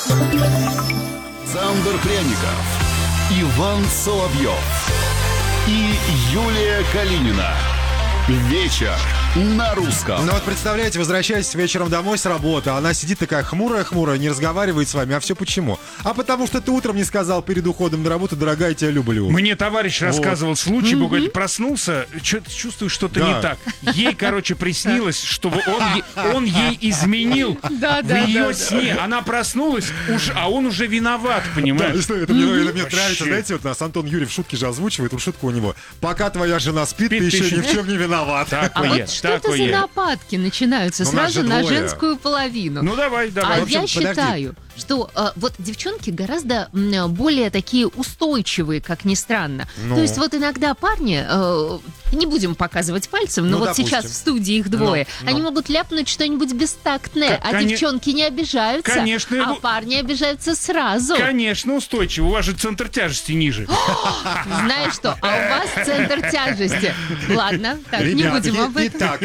Александр Пряников, Иван Соловьев и Юлия Калинина. Вечер на русском. Ну вот представляете, возвращаясь вечером домой с работы, она сидит такая хмурая-хмурая, не разговаривает с вами. А все почему? А потому что ты утром не сказал перед уходом на работу: дорогая, тебя люблю. Мне товарищ рассказывал случай, говорит, проснулся, чувствую, что-то не так. Ей, короче, приснилось, что он ей изменил в ее сне. Она проснулась, а он уже виноват, понимаешь? Да, это мне нравится. Знаете, вот нас Антон Юрьев шутки же озвучивает, вот шутка у него: пока твоя жена спит, ты еще ни в чем не виноват. А вот что это за нападки начинаются сразу на женскую половину? Ну давай. А я считаю, что вот девчонки гораздо более такие устойчивые, как ни странно. То есть вот иногда парни, не будем показывать пальцем, но вот допустим. Сейчас в студии их двое, они могут ляпнуть что-нибудь бестактное, а девчонки не обижаются, конечно, а парни обижаются сразу. Конечно, устойчиво. У вас же центр тяжести ниже. Знаешь что, а у вас центр тяжести. Ладно, так, ребят, не будем об этом. Итак,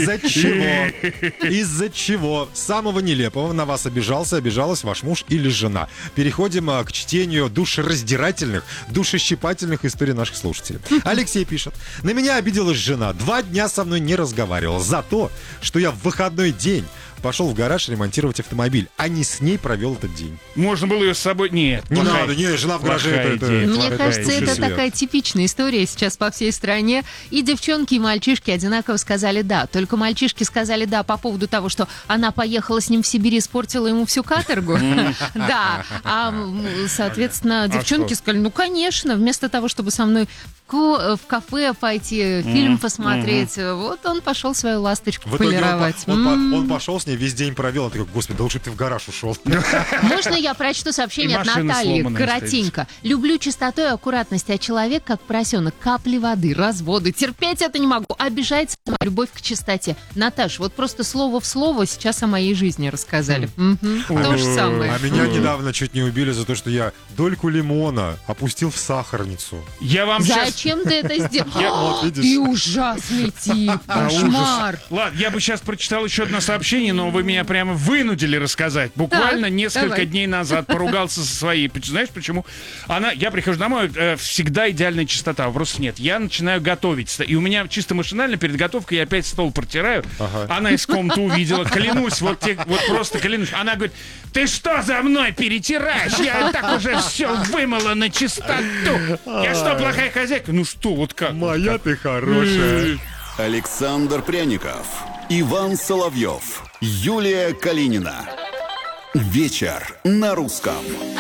из-за чего самого нелепого на вас обижалась ваш муж или жена? Переходим к чтению душераздирательных, душещипательных историй наших слушателей. Алексей пишет: на меня обиделась жена, 2 дня со мной не разговаривала за то, что я в выходной день пошел в гараж ремонтировать автомобиль, а не с ней провел этот день. Можно было ее с собой... Нет, не надо, жена в гараже. Мне кажется, это такая типичная история сейчас по всей стране. И девчонки, и мальчишки одинаково сказали «да». Только мальчишки сказали «да» по поводу того, что она поехала с ним в Сибирь и испортила ему всю каторгу. Да. А, соответственно, девчонки сказали: ну, конечно, вместо того, чтобы со мной в кафе пойти, фильм посмотреть, вот он пошел свою ласточку полировать. Он пошел с ней, весь день провел. Он такой: господи, да лучше ты в гараж ушел. Можно я прочту сообщение от Натальи? Коротенько. Люблю чистоту и аккуратность, а человек, как поросенок, капли воды, разводы. Терпеть это не могу. Обижается моя любовь к чистоте. Наташ, вот просто слово в слово сейчас о моей жизни рассказали. То же самое. А меня недавно чуть не убили за то, что я дольку лимона опустил в сахарницу. Я вам сейчас... Зачем ты это сделал? Ты ужасный тип. Кошмар. Ладно, я бы сейчас прочитал еще одно сообщение, но вы меня прямо вынудили рассказать. Буквально несколько дней назад поругался со своей. Знаешь почему? Я прихожу домой, всегда идеальная чистота, вопросов нет. Я начинаю готовить. И у меня чисто машинально перед готовкой я опять стол протираю. Она из комнаты увидела. Клянусь, вот просто клянусь. Она говорит: ты что за мной перетираешь? Я так уже все вымыла на чистоту. Я что, плохая хозяйка? Ну что, вот как? Моя ты хорошая. Александр Пряников, Иван Соловьев, Юлия Калинина. Вечер на русском.